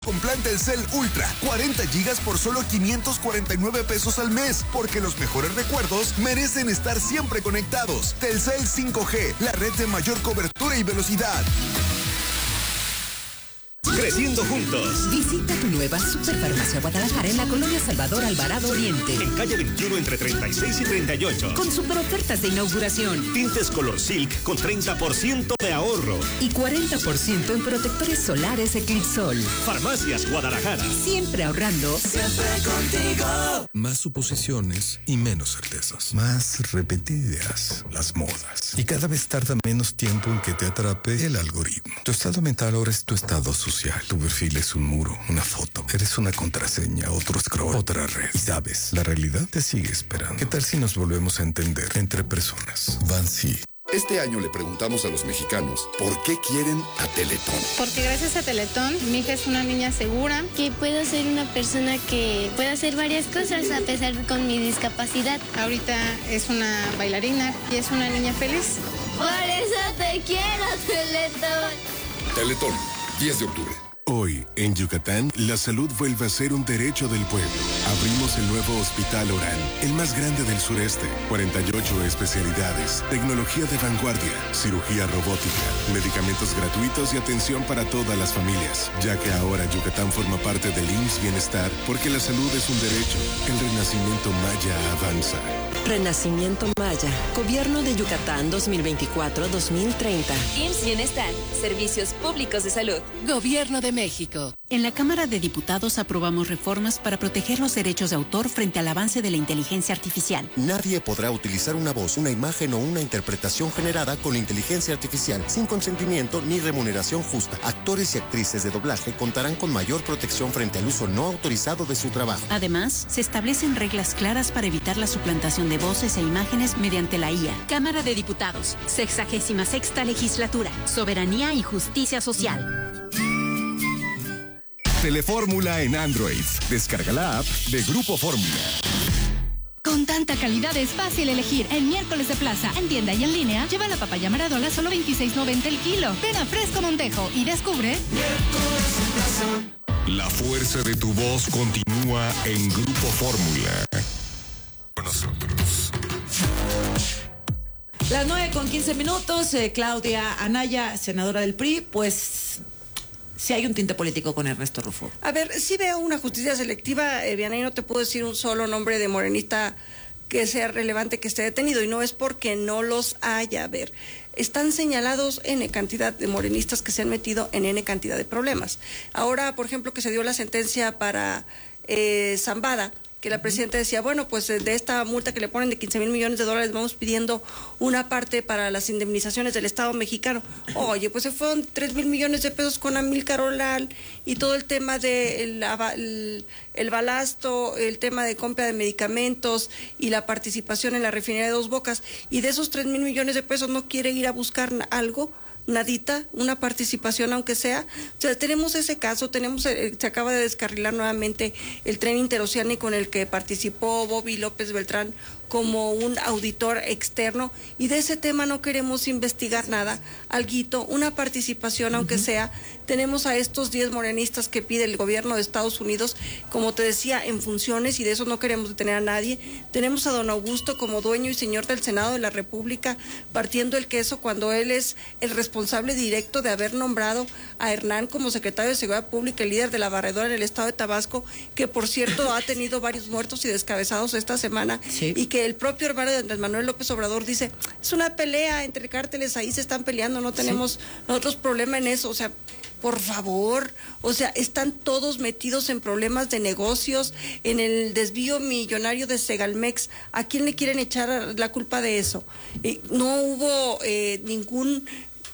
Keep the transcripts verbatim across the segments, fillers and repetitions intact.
Con plan Telcel Ultra, cuarenta gigas por solo quinientos cuarenta y nueve pesos al mes, porque los mejores recuerdos merecen estar siempre conectados. Telcel cinco G, la red de mayor cobertura y velocidad. Creciendo juntos. Visita tu nueva Superfarmacia Guadalajara en la colonia Salvador Alvarado Oriente. En calle veintiuno entre treinta y seis y treinta y ocho. Con super ofertas de inauguración. Tintes Color Silk con treinta por ciento de ahorro. Y cuarenta por ciento en protectores solares Eclipsol. Farmacias Guadalajara. Siempre ahorrando. Siempre contigo. Más suposiciones y menos certezas. Más repetidas las modas. Y cada vez tarda menos tiempo en que te atrape el algoritmo. Tu estado mental ahora es tu estado social. Tu perfil es un muro, una foto. Eres una contraseña, otro scroll, otra red. Y sabes, la realidad te sigue esperando. ¿Qué tal si nos volvemos a entender entre personas? Bansi. Este año le preguntamos a los mexicanos por qué quieren a Teletón. Porque gracias a Teletón, mi hija es una niña segura. Que puedo ser una persona que puede hacer varias cosas a pesar con mi discapacidad. Ahorita es una bailarina y es una niña feliz. Por eso te quiero, Teletón. Teletón, diez de octubre. Hoy, en Yucatán, la salud vuelve a ser un derecho del pueblo. Abrimos el nuevo Hospital Orán, el más grande del sureste. cuarenta y ocho especialidades, tecnología de vanguardia, cirugía robótica, medicamentos gratuitos y atención para todas las familias. Ya que ahora Yucatán forma parte del I M S S Bienestar, porque la salud es un derecho. El renacimiento maya avanza. Renacimiento Maya. Gobierno de Yucatán dos mil veinticuatro a dos mil treinta. I M S S Bienestar. Servicios públicos de salud. Gobierno de México. En la Cámara de Diputados aprobamos reformas para proteger los derechos de autor frente al avance de la inteligencia artificial. Nadie podrá utilizar una voz, una imagen o una interpretación generada con la inteligencia artificial sin consentimiento ni remuneración justa. Actores y actrices de doblaje contarán con mayor protección frente al uso no autorizado de su trabajo. Además, se establecen reglas claras para evitar la suplantación de voces e imágenes mediante la I A. Cámara de Diputados, sexagésima sexta legislatura, soberanía y justicia social. Telefórmula en Android. Descarga la app de Grupo Fórmula. Con tanta calidad es fácil elegir. En miércoles de plaza, en tienda y en línea, lleva la papaya Maradona a solo veintiséis noventa el kilo. Ven a Fresco Montejo y descubre Miércoles de plaza. La fuerza de tu voz continúa en Grupo Fórmula. Con nosotros. Las nueve con quince minutos, eh, Claudia Anaya, senadora del P R I, pues si hay un tinte político con Ernesto Rufo. A ver, sí veo una justicia selectiva, eh, Vianey, no te puedo decir un solo nombre de morenista que sea relevante que esté detenido, y no es porque no los haya. A ver, están señalados N cantidad de morenistas que se han metido en N cantidad de problemas. Ahora, por ejemplo, que se dio la sentencia para eh, Zambada, que la presidenta decía, bueno, pues de esta multa que le ponen de quince mil millones de dólares vamos pidiendo una parte para las indemnizaciones del Estado mexicano. Oye, pues se fueron tres mil millones de pesos con Amílcar Olal y todo el tema de el, el, el balasto, el tema de compra de medicamentos y la participación en la refinería de Dos Bocas, y de esos tres mil millones de pesos no quiere ir a buscar algo, nadita, una participación aunque sea. O sea, tenemos ese caso, tenemos, eh, se acaba de descarrilar nuevamente el tren interoceánico en el que participó Bobby López Beltrán como un auditor externo, y de ese tema no queremos investigar nada, alguito, una participación aunque uh-huh. sea. Tenemos a estos diez morenistas que pide el gobierno de Estados Unidos, como te decía, en funciones, y de eso no queremos detener a nadie. Tenemos a don Augusto como dueño y señor del Senado de la República, partiendo el queso cuando él es el responsable directo de haber nombrado a Hernán como secretario de Seguridad Pública, el líder de la barredora en el estado de Tabasco, que por cierto ha tenido varios muertos y descabezados esta semana, sí. y que el propio hermano de Andrés Manuel López Obrador dice, es una pelea entre cárteles, ahí se están peleando, no tenemos sí. nosotros problema en eso. O sea, por favor, o sea, están todos metidos en problemas de negocios, en el desvío millonario de Segalmex. ¿A quién le quieren echar la culpa de eso? Eh, no hubo eh, ningún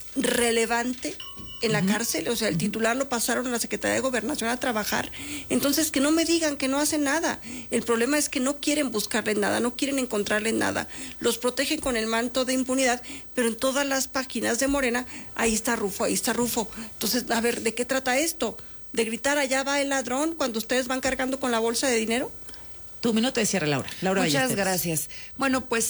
relevante en la uh-huh. cárcel, o sea, el titular lo pasaron a la Secretaría de Gobernación a trabajar. Entonces, que no me digan que no hacen nada. El problema es que no quieren buscarle nada, no quieren encontrarle nada. Los protegen con el manto de impunidad, pero en todas las páginas de Morena, ahí está Rufo, ahí está Rufo. Entonces, a ver, ¿de qué trata esto? ¿De gritar allá va el ladrón cuando ustedes van cargando con la bolsa de dinero? Tu minuto de cierre, Laura. Laura Muchas Ballesteros. Gracias. Bueno, pues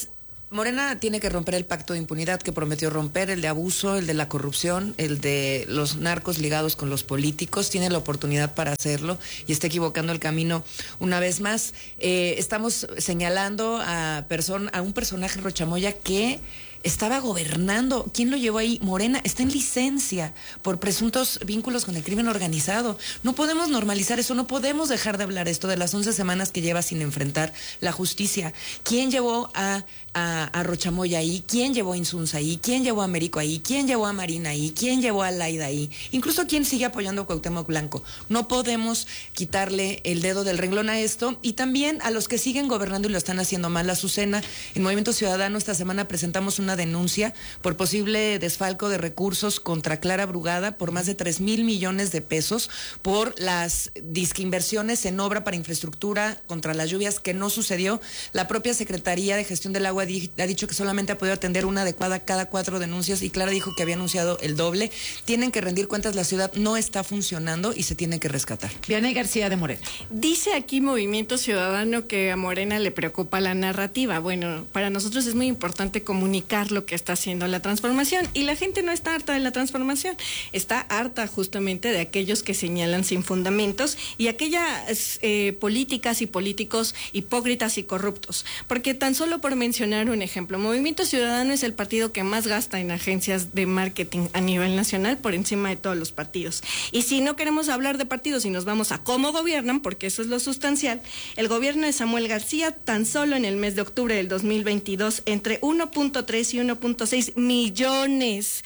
Morena tiene que romper el pacto de impunidad que prometió romper, el de abuso, el de la corrupción, el de los narcos ligados con los políticos. Tiene la oportunidad para hacerlo y está equivocando el camino una vez más. Eh, estamos señalando a, person- a un personaje, Rochamoya, que estaba gobernando. ¿Quién lo llevó ahí? Morena. Está en licencia por presuntos vínculos con el crimen organizado. No podemos normalizar eso, no podemos dejar de hablar esto de las once semanas que lleva sin enfrentar la justicia. ¿Quién llevó a, a, a Rochamoya ahí? ¿Quién llevó a Insunza ahí? ¿Quién llevó a Américo ahí? ¿Quién llevó a Marina ahí? ¿Quién llevó a Laida ahí? Incluso ¿quién sigue apoyando a Cuauhtémoc Blanco? No podemos quitarle el dedo del renglón a esto, y también a los que siguen gobernando y lo están haciendo mal. Azucena, en Movimiento Ciudadano esta semana presentamos una denuncia por posible desfalco de recursos contra Clara Brugada por más de tres mil millones de pesos por las disquinversiones en obra para infraestructura contra las lluvias que no sucedió. La propia Secretaría de Gestión del Agua di- ha dicho que solamente ha podido atender una adecuada cada cuatro denuncias, y Clara dijo que había anunciado el doble. Tienen que rendir cuentas, la ciudad no está funcionando y se tiene que rescatar. Vianey García de Morena. Dice aquí Movimiento Ciudadano que a Morena le preocupa la narrativa. Bueno, para nosotros es muy importante comunicar lo que está haciendo la transformación, y la gente no está harta de la transformación, está harta justamente de aquellos que señalan sin fundamentos y aquellas eh, políticas y políticos hipócritas y corruptos, porque tan solo por mencionar un ejemplo, Movimiento Ciudadano es el partido que más gasta en agencias de marketing a nivel nacional por encima de todos los partidos. Y si no queremos hablar de partidos y nos vamos a cómo gobiernan, porque eso es lo sustancial, el gobierno de Samuel García tan solo en el mes de octubre del dos mil veintidós entre uno punto tres y uno punto seis millones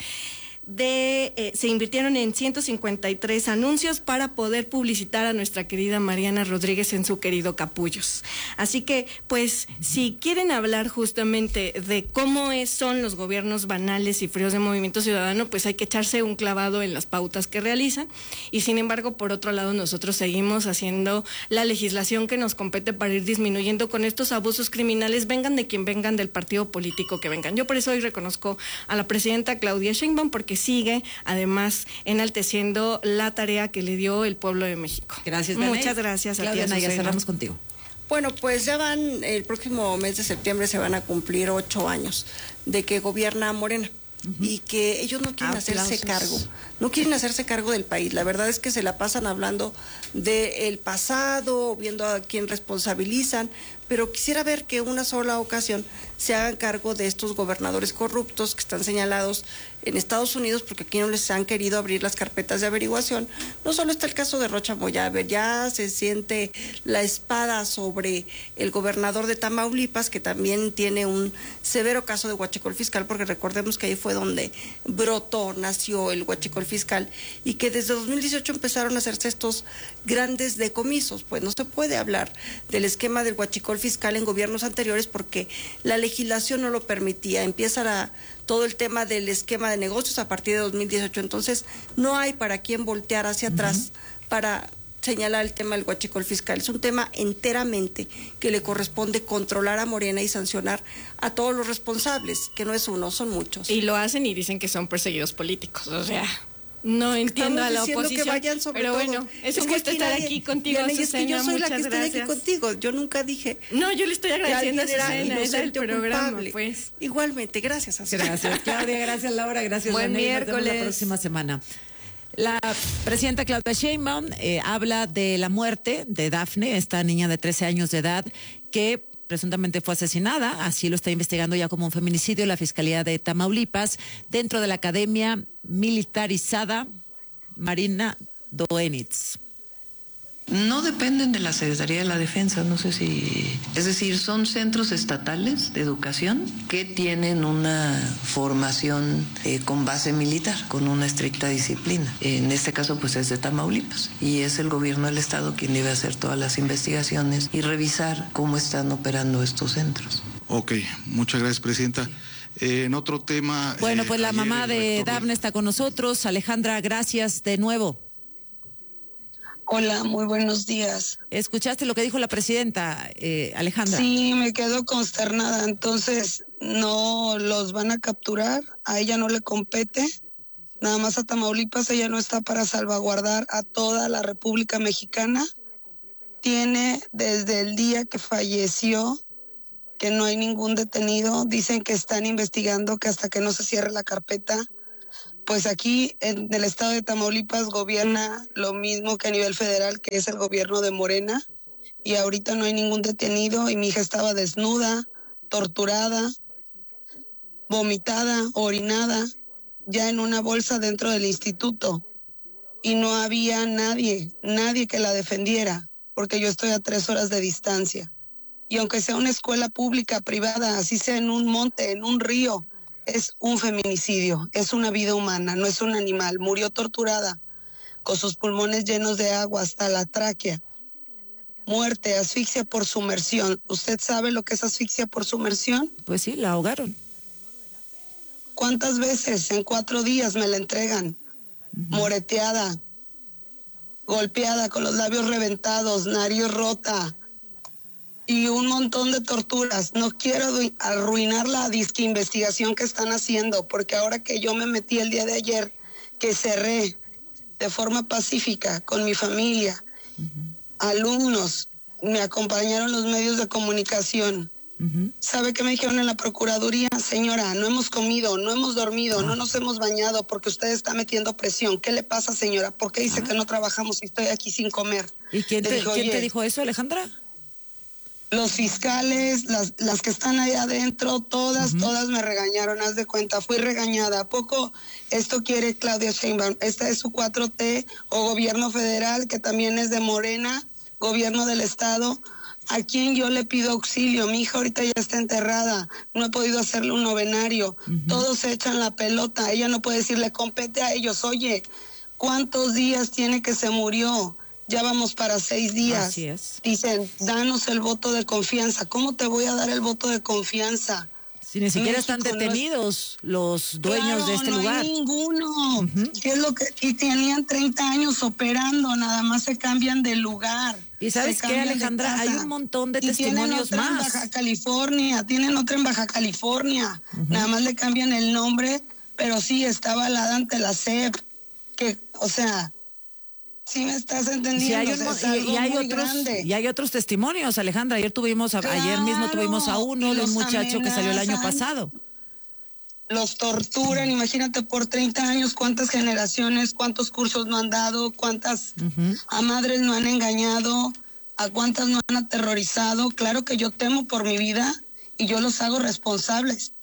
de eh, se invirtieron en ciento cincuenta y tres anuncios para poder publicitar a nuestra querida Mariana Rodríguez en su querido Capullos. Así que, pues, si quieren hablar justamente de cómo es, son los gobiernos banales y fríos de Movimiento Ciudadano, pues hay que echarse un clavado en las pautas que realizan. Y sin embargo, por otro lado, nosotros seguimos haciendo la legislación que nos compete para ir disminuyendo con estos abusos criminales, vengan de quien vengan, del partido político que vengan. Yo por eso hoy reconozco a la presidenta Claudia Sheinbaum, porque sigue además enalteciendo la tarea que le dio el pueblo de México. Gracias, Muchas Benéis. gracias a Claudia ti, Naya, Azucena. cerramos contigo. Bueno, pues ya van, el próximo mes de septiembre se van a cumplir ocho años de que gobierna Morena. Uh-huh. Y que ellos no quieren Aplausos. hacerse cargo, no quieren hacerse cargo del país. La verdad es que se la pasan hablando del pasado, viendo a quién responsabilizan, pero quisiera ver que una sola ocasión se hagan cargo de estos gobernadores corruptos que están señalados en Estados Unidos, porque aquí no les han querido abrir las carpetas de averiguación. No solo está el caso de Rochamoya, a ver, ya se siente la espada sobre el gobernador de Tamaulipas, que también tiene un severo caso de huachicol fiscal, porque recordemos que ahí fue donde brotó, nació el huachicol fiscal, y que desde dos mil dieciocho empezaron a hacerse estos grandes decomisos. Pues no se puede hablar del esquema del huachicol fiscal en gobiernos anteriores porque la legislación no lo permitía. Empieza la, todo el tema del esquema de negocios a partir de dos mil dieciocho, entonces no hay para quién voltear hacia uh-huh. atrás para señalar el tema del huachicol fiscal. Es un tema enteramente que le corresponde controlar a Morena y sancionar a todos los responsables, que no es uno, son muchos. Y lo hacen y dicen que son perseguidos políticos, o sea... No entiendo a la oposición, que vayan sobre pero todo. bueno, es, es un gusto estar nadie, aquí contigo, Azucena, es que yo soy muchas la que gracias. estoy aquí contigo, yo nunca dije... No, yo le estoy agradeciendo a Azucena, es el programa, culpable. Pues. Igualmente, gracias, Azucena. Gracias, Claudia, gracias, Laura, gracias, Buen Daniel. miércoles. Nos vemos la próxima semana. La presidenta Claudia Sheinbaum eh, habla de la muerte de Dafne, esta niña de trece años de edad, que presuntamente fue asesinada, así lo está investigando ya como un feminicidio la Fiscalía de Tamaulipas, dentro de la Academia Militarizada Marina Doenitz. No dependen de la Secretaría de la Defensa, no sé si... Es decir, son centros estatales de educación que tienen una formación eh, con base militar, con una estricta disciplina. En este caso, pues es de Tamaulipas. Y es el gobierno del estado quien debe hacer todas las investigaciones y revisar cómo están operando estos centros. Ok, muchas gracias, Presidenta. Eh, en otro tema... Bueno, pues eh, la mamá de rector... Dafne está con nosotros. Alejandra, gracias de nuevo. Hola, muy buenos días. ¿Escuchaste lo que dijo la presidenta, eh, Alejandra? Sí, me quedo consternada. Entonces, no los van a capturar, a ella no le compete, nada más a Tamaulipas, ella no está para salvaguardar a toda la República Mexicana. Tiene desde el día que falleció que no hay ningún detenido. Dicen que están investigando, que hasta que no se cierre la carpeta. Pues aquí en el estado de Tamaulipas gobierna lo mismo que a nivel federal, que es el gobierno de Morena. Y ahorita no hay ningún detenido y mi hija estaba desnuda, torturada, vomitada, orinada, ya en una bolsa dentro del instituto. Y no había nadie, nadie que la defendiera, porque yo estoy a tres horas de distancia. Y aunque sea una escuela pública, privada, así sea en un monte, en un río, es un feminicidio, es una vida humana, no es un animal. Murió torturada, con sus pulmones llenos de agua hasta la tráquea. Muerte, asfixia por sumersión. ¿Usted sabe lo que es asfixia por sumersión? Pues sí, la ahogaron. ¿Cuántas veces en cuatro días me la entregan? Uh-huh. Moreteada, golpeada, con los labios reventados, nariz rota y un montón de torturas. No quiero arruinar la disque investigación que están haciendo, porque ahora que yo me metí el día de ayer, que cerré de forma pacífica con mi familia, uh-huh. alumnos, me acompañaron los medios de comunicación. Uh-huh. ¿Sabe qué me dijeron en la Procuraduría? Señora, no hemos comido, no hemos dormido, ah. no nos hemos bañado porque usted está metiendo presión. ¿Qué le pasa, señora? ¿Por qué dice ah. que no trabajamos y estoy aquí sin comer? ¿Y quién, te, dijo, ¿quién te dijo eso, Alejandra? Los fiscales, las, las que están ahí adentro, todas, uh-huh. todas me regañaron, haz de cuenta, fui regañada. ¿A poco esto quiere Claudia Sheinbaum? Esta es su cuatro T o gobierno federal, que también es de Morena, gobierno del estado. ¿A quién yo le pido auxilio? Mi hija ahorita ya está enterrada, no he podido hacerle un novenario. Uh-huh. Todos se echan la pelota, ella no puede decirle, compete a ellos. Oye, ¿cuántos días tiene que se murió? Ya vamos para seis días. Así es. Dicen, danos el voto de confianza. ¿Cómo te voy a dar el voto de confianza? Si ni siquiera México, están detenidos no es... los dueños claro, de este no lugar. Hay ninguno. Uh-huh. ¿Qué es lo que? Y tenían treinta años operando, nada más se cambian de lugar. Y sabes qué, Alejandra, hay un montón de y testimonios tienen otra más. En Baja California, tienen otra en Baja California. Uh-huh. Nada más le cambian el nombre, pero sí está avalada ante la S E P. Que, o sea, sí me estás entendiendo. Sí, hay un, o sea, y, y, hay otros, y hay otros testimonios, Alejandra. Ayer tuvimos, claro, ayer mismo tuvimos a uno de un muchacho que salió el año pasado. Los torturan, imagínate, por treinta años, cuántas generaciones, cuántos cursos no han dado, cuántas uh-huh. a madres no han engañado, a cuántas no han aterrorizado. Claro que yo temo por mi vida y yo los hago responsables.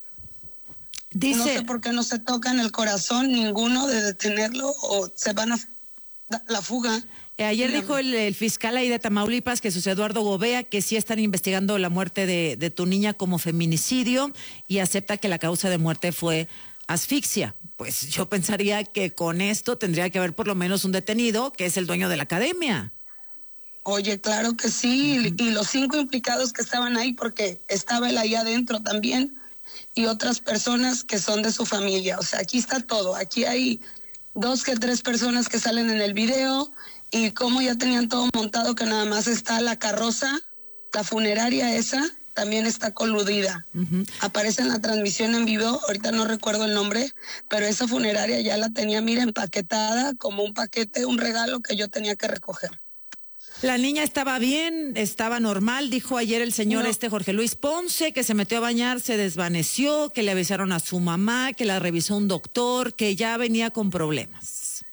Dice, no sé por qué no se tocan el corazón ninguno de detenerlo o se van a la fuga. Eh, ayer dijo el, el fiscal ahí de Tamaulipas, que es Eduardo Gobea, que sí están investigando la muerte de, de tu niña como feminicidio y acepta que la causa de muerte fue asfixia. Pues yo pensaría que con esto tendría que haber por lo menos un detenido, que es el dueño de la academia. Oye, claro que sí, uh-huh. y los cinco implicados que estaban ahí, porque estaba él ahí adentro también, y otras personas que son de su familia. O sea, aquí está todo, aquí hay dos que tres personas que salen en el video. Y como ya tenían todo montado, que nada más está la carroza, la funeraria esa, también está coludida. Uh-huh. Aparece en la transmisión en vivo, ahorita no recuerdo el nombre, pero esa funeraria ya la tenía, mira, empaquetada como un paquete, un regalo que yo tenía que recoger. La niña estaba bien, estaba normal, dijo ayer el señor no. este Jorge Luis Ponce, que se metió a bañar, se desvaneció, que le avisaron a su mamá, que la revisó un doctor, que ya venía con problemas.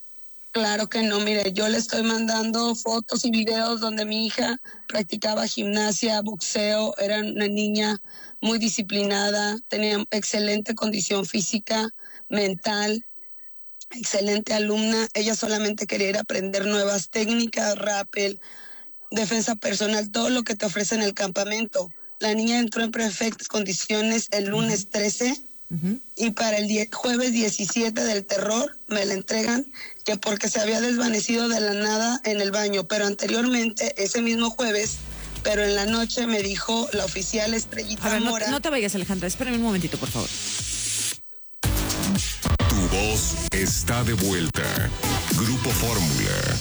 Claro que no, mire, yo le estoy mandando fotos y videos donde mi hija practicaba gimnasia, boxeo, era una niña muy disciplinada, tenía excelente condición física, mental, excelente alumna. Ella solamente quería ir a aprender nuevas técnicas, rappel, defensa personal, todo lo que te ofrece en el campamento. La niña entró en perfectas condiciones el lunes trece. Uh-huh. Y para el die- jueves diecisiete del terror me la entregan, que porque se había desvanecido de la nada en el baño, pero anteriormente, ese mismo jueves, pero en la noche me dijo la oficial Estrellita A ver, Mora. No, no te vayas, Alejandra, espérame un momentito, por favor. Tu voz está de vuelta. Grupo Fórmula.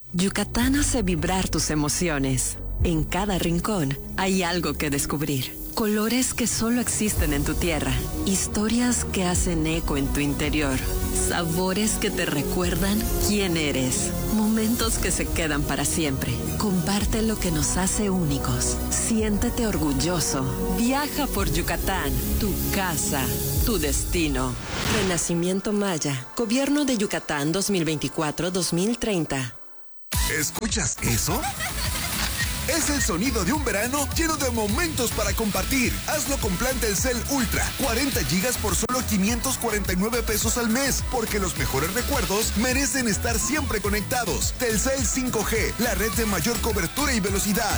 Yucatán hace vibrar tus emociones. En cada rincón hay algo que descubrir. Colores que solo existen en tu tierra. Historias que hacen eco en tu interior. Sabores que te recuerdan quién eres. Momentos que se quedan para siempre. Comparte lo que nos hace únicos. Siéntete orgulloso. Viaja por Yucatán. Tu casa. Tu destino. Renacimiento Maya. Gobierno de Yucatán dos mil veinticuatro a dos mil treinta. ¿Escuchas eso? Es el sonido de un verano lleno de momentos para compartir. Hazlo con plan Telcel Ultra. cuarenta gigas por solo quinientos cuarenta y nueve pesos al mes. Porque los mejores recuerdos merecen estar siempre conectados. Telcel cinco G, la red de mayor cobertura y velocidad.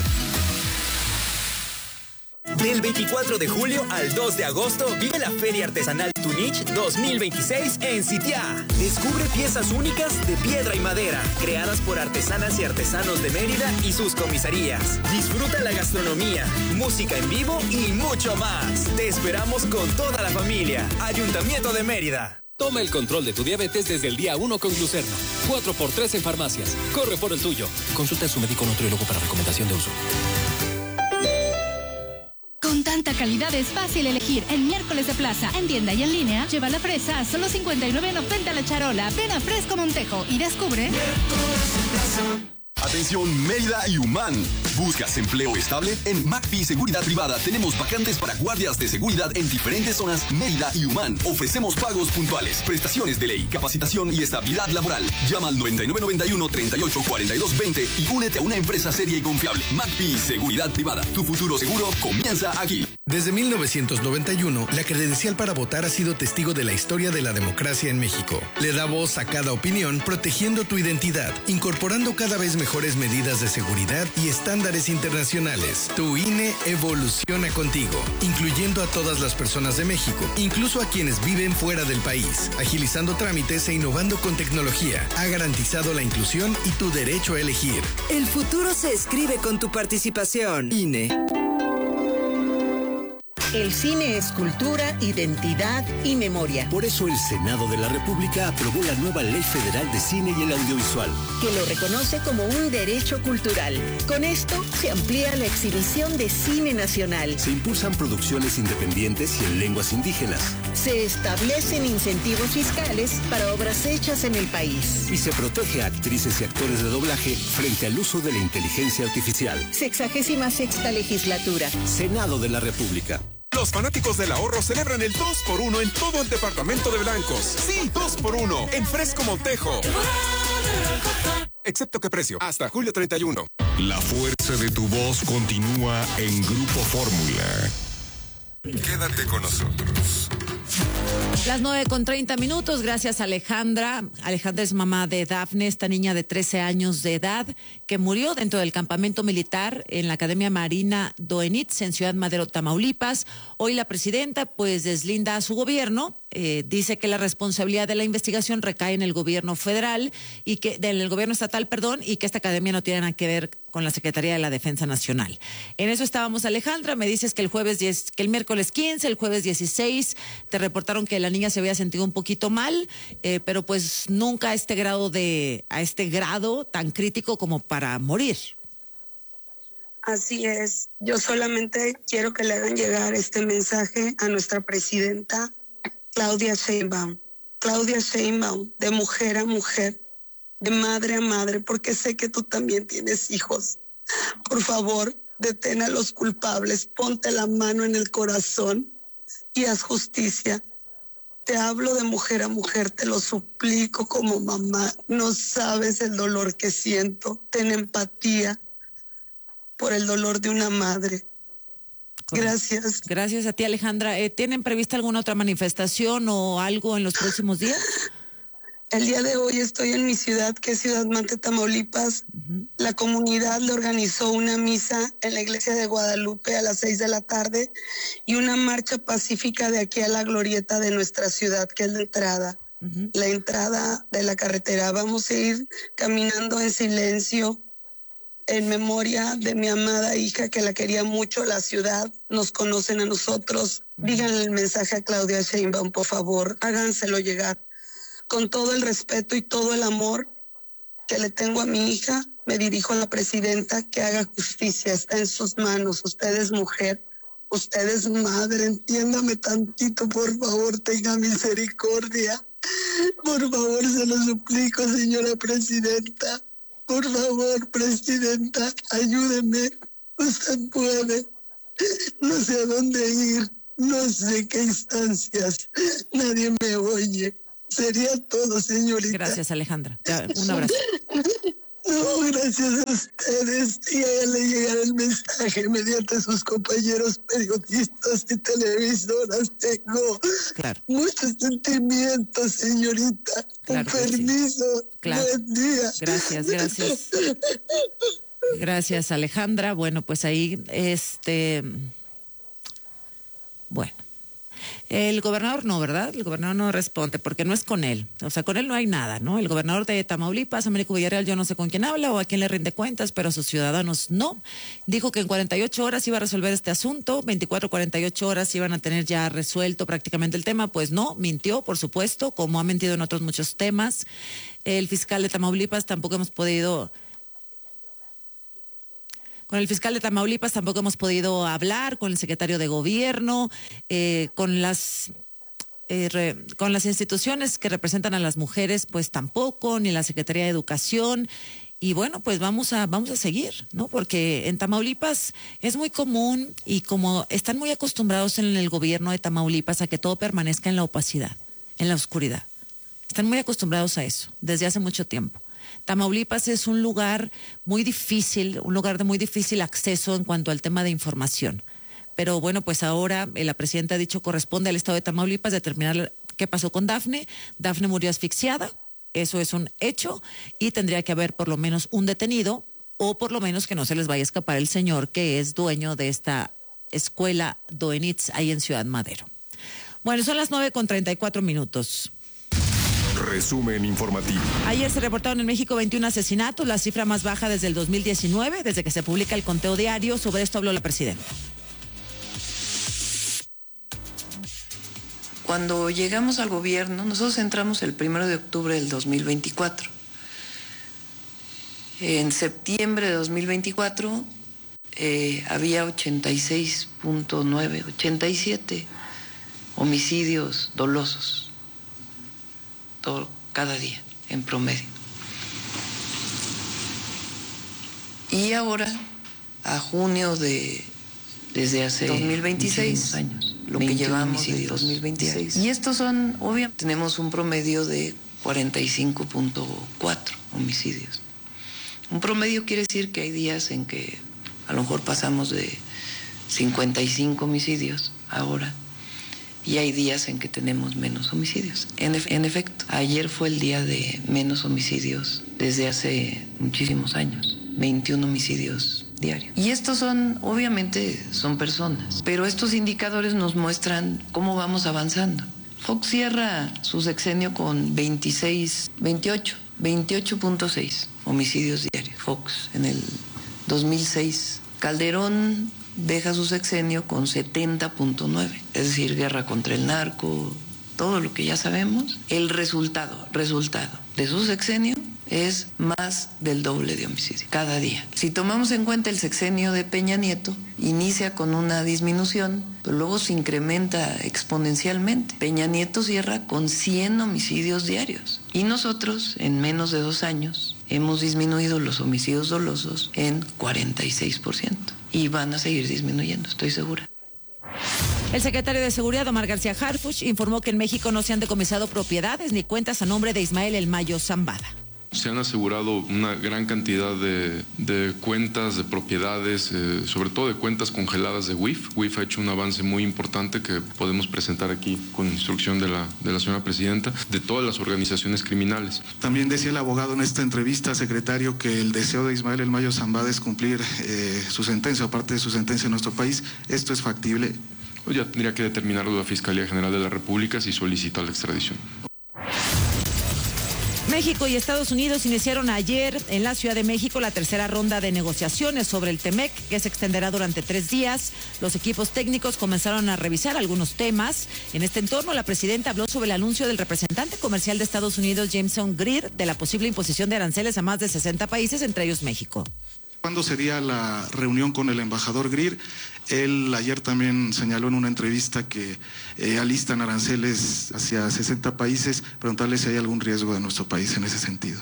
Del veinticuatro de julio al dos de agosto, vive la Feria Artesanal Tunich dos mil veintiséis en Sitiá. Descubre piezas únicas de piedra y madera, creadas por artesanas y artesanos de Mérida y sus comisarías. Disfruta la gastronomía, música en vivo y mucho más. Te esperamos con toda la familia. Ayuntamiento de Mérida. Toma el control de tu diabetes desde el día uno con Glucerna. cuatro por tres en farmacias. Corre por el tuyo. Consulta a su médico nutriólogo para recomendación de uso. Con tanta calidad es fácil elegir. En miércoles de plaza, en tienda y en línea, lleva la fresa a solo cincuenta y nueve noventa la charola. Ven a Fresco Montejo y descubre. Atención Mérida y Humán. ¿Buscas empleo estable? En McPhee Seguridad Privada tenemos vacantes para guardias de seguridad en diferentes zonas Mérida y Humán. Ofrecemos pagos puntuales, prestaciones de ley, capacitación y estabilidad laboral. Llama al noventa y nueve noventa y uno treinta y ocho cuarenta y dos veinte y únete a una empresa seria y confiable. McPhee Seguridad Privada. Tu futuro seguro comienza aquí. Desde mil novecientos noventa y uno, la credencial para votar ha sido testigo de la historia de la democracia en México. Le da voz a cada opinión, protegiendo tu identidad, incorporando cada vez mejores medidas de seguridad y estándares internacionales. Tu I N E evoluciona contigo, incluyendo a todas las personas de México, incluso a quienes viven fuera del país, agilizando trámites e innovando con tecnología. Ha garantizado la inclusión y tu derecho a elegir. El futuro se escribe con tu participación. I N E. El cine es cultura, identidad y memoria. Por eso el Senado de la República aprobó la nueva Ley Federal de Cine y el Audiovisual, que lo reconoce como un derecho cultural. Con esto se amplía la exhibición de cine nacional. Se impulsan producciones independientes y en lenguas indígenas. Se establecen incentivos fiscales para obras hechas en el país. Y se protege a actrices y actores de doblaje frente al uso de la inteligencia artificial. Sexagésima sexta legislatura. Senado de la República. Los fanáticos del ahorro celebran el dos por uno en todo el departamento de blancos. Sí, dos por uno en Fresco Montejo. Excepto que precio, hasta julio treinta y uno. La fuerza de tu voz continúa en Grupo Fórmula. Quédate con nosotros. Las nueve con treinta minutos, gracias Alejandra. Alejandra es mamá de Dafne, esta niña de trece años de edad que murió dentro del campamento militar en la Academia Marina Doenitz en Ciudad Madero, Tamaulipas. Hoy la presidenta pues deslinda a su gobierno, eh, dice que la responsabilidad de la investigación recae en el gobierno federal y que del gobierno estatal, perdón, y que esta academia no tiene nada que ver con la Secretaría de la Defensa Nacional. En eso estábamos, Alejandra. Me dices que el jueves diez, que el miércoles quince, el jueves dieciséis, te reportaron que la niña se había sentido un poquito mal, eh, pero pues nunca a este grado de, a este grado tan crítico como para morir. Así es. Yo solamente quiero que le hagan llegar este mensaje a nuestra presidenta Claudia Sheinbaum. Claudia Sheinbaum, de mujer a mujer, de madre a madre, porque sé que tú también tienes hijos. Por favor, detén a los culpables, ponte la mano en el corazón y haz justicia. Te hablo de mujer a mujer, te lo suplico como mamá. No sabes el dolor que siento. Ten empatía por el dolor de una madre. Gracias. Gracias a ti, Alejandra. Eh, ¿Tienen prevista alguna otra manifestación o algo en los próximos días? El día de hoy estoy en mi ciudad, que es Ciudad Mante, Tamaulipas. Uh-huh. La comunidad le organizó una misa en la iglesia de Guadalupe a las seis de la tarde y una marcha pacífica de aquí a la glorieta de nuestra ciudad, que es la entrada. Uh-huh. La entrada de la carretera. Vamos a ir caminando en silencio, en memoria de mi amada hija, que la quería mucho. La ciudad nos conocen a nosotros. Uh-huh. Díganle el mensaje a Claudia Sheinbaum, por favor. Háganselo llegar. Con todo el respeto y todo el amor que le tengo a mi hija, me dirijo a la presidenta, que haga justicia. Está en sus manos. Usted es mujer, Usted es madre, entiéndame tantito, por favor, tenga misericordia. Por favor, se lo suplico, señora presidenta. Por favor, presidenta, ayúdeme. Usted puede. No sé a dónde ir, no sé qué instancias. Nadie me oye. Sería todo, señorita. Gracias, Alejandra. Ya, un abrazo. No, gracias a ustedes. Y a ella le llegará el mensaje mediante sus compañeros periodistas y televisoras. Tengo claro. muchos sentimientos, señorita. Claro Un permiso. Sí. Claro. Buen día. Gracias, gracias. Gracias, Alejandra. Bueno, pues ahí, este... Bueno. El gobernador no, ¿verdad? El gobernador no responde porque no es con él. O sea, con él no hay nada, ¿no? El gobernador de Tamaulipas, Américo Villarreal, yo no sé con quién habla o a quién le rinde cuentas, pero a sus ciudadanos no. Dijo que en cuarenta y ocho horas iba a resolver este asunto, veinticuatro, cuarenta y ocho horas iban a tener ya resuelto prácticamente el tema. Pues no, mintió, por supuesto, como ha mentido en otros muchos temas. El fiscal de Tamaulipas tampoco hemos podido... Con el fiscal de Tamaulipas tampoco hemos podido hablar, con el secretario de gobierno, eh, con las eh, re, con las instituciones que representan a las mujeres, pues tampoco, ni la Secretaría de Educación. Y bueno, pues vamos a vamos a seguir, ¿no? Porque en Tamaulipas es muy común y como están muy acostumbrados en el gobierno de Tamaulipas a que todo permanezca en la opacidad, en la oscuridad. Están muy acostumbrados a eso desde hace mucho tiempo. Tamaulipas es un lugar muy difícil, un lugar de muy difícil acceso en cuanto al tema de información. Pero bueno, pues ahora eh, la presidenta ha dicho corresponde al Estado de Tamaulipas determinar qué pasó con Dafne. Dafne murió asfixiada, eso es un hecho, y tendría que haber por lo menos un detenido, o por lo menos que no se les vaya a escapar el señor que es dueño de esta escuela Doenitz ahí en Ciudad Madero. Bueno, son las nueve con treinta y cuatro minutos. Resumen informativo. Ayer se reportaron en México veintiún asesinatos, la cifra más baja desde el dos mil diecinueve, desde que se publica el conteo diario. Sobre esto habló la presidenta. Cuando llegamos al gobierno, nosotros entramos el primero de octubre del dos mil veinticuatro. En septiembre de dos mil veinticuatro eh, había ochenta y seis punto nueve, ochenta y siete homicidios dolosos. Todo, cada día, en promedio. Y ahora, a junio de, desde hace dos mil veintiséis años, lo que llevamos de dos mil veintiséis. Diarios. Y estos son, obviamente, tenemos un promedio de cuarenta y cinco punto cuatro homicidios. Un promedio quiere decir que hay días en que a lo mejor pasamos de cincuenta y cinco homicidios ahora. Y hay días en que tenemos menos homicidios. En, ef- en efecto, ayer fue el día de menos homicidios desde hace muchísimos años. veintiún homicidios diarios. Y estos son, obviamente, son personas. Pero estos indicadores nos muestran cómo vamos avanzando. Fox cierra su sexenio con veintiséis, veintiocho, veintiocho punto seis homicidios diarios. Fox en el dos mil seis. Calderón deja su sexenio con setenta punto nueve, es decir, guerra contra el narco, todo lo que ya sabemos. El resultado, resultado de su sexenio es más del doble de homicidios cada día. Si tomamos en cuenta el sexenio de Peña Nieto, inicia con una disminución, pero luego se incrementa exponencialmente. Peña Nieto cierra con cien homicidios diarios y nosotros en menos de dos años hemos disminuido los homicidios dolosos en cuarenta y seis por ciento. Y van a seguir disminuyendo, estoy segura. El secretario de Seguridad, Omar García Harfuch, informó que en México no se han decomisado propiedades ni cuentas a nombre de Ismael El Mayo Zambada. Se han asegurado una gran cantidad de, de cuentas, de propiedades, eh, sobre todo de cuentas congeladas de W I F. W I F ha hecho un avance muy importante que podemos presentar aquí con instrucción de la, de la señora presidenta, de todas las organizaciones criminales. También decía el abogado en esta entrevista, secretario, que el deseo de Ismael El Mayo Zambada es cumplir eh, su sentencia o parte de su sentencia en nuestro país. ¿Esto es factible? Pues ya tendría que determinarlo la Fiscalía General de la República si solicita la extradición. México y Estados Unidos iniciaron ayer en la Ciudad de México la tercera ronda de negociaciones sobre el TEMEC, que se extenderá durante tres días. Los equipos técnicos comenzaron a revisar algunos temas. En este entorno, la presidenta habló sobre el anuncio del representante comercial de Estados Unidos, Jameson Greer, de la posible imposición de aranceles a más de sesenta países, entre ellos México. ¿Cuándo sería la reunión con el embajador Greer? Él ayer también señaló en una entrevista que eh, alistan aranceles hacia sesenta países, preguntarle si hay algún riesgo de nuestro país en ese sentido.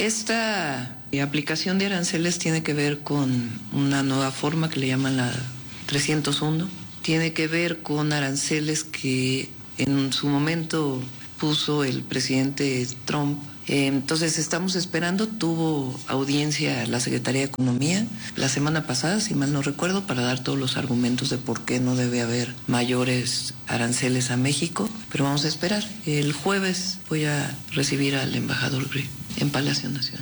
Esta aplicación de aranceles tiene que ver con una nueva forma que le llaman la trescientos uno. Tiene que ver con aranceles que en su momento puso el presidente Trump. Entonces estamos esperando, tuvo audiencia la Secretaría de Economía la semana pasada, si mal no recuerdo, para dar todos los argumentos de por qué no debe haber mayores aranceles a México, pero vamos a esperar. El jueves voy a recibir al embajador Greer en Palacio Nacional.